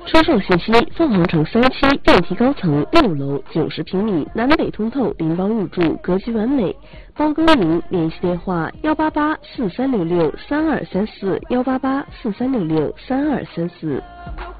车上信息：凤凰城3期电梯高层6楼90平米，南北通透，0包入住，格局完美。包更名，联系电话18843663234，18843663234。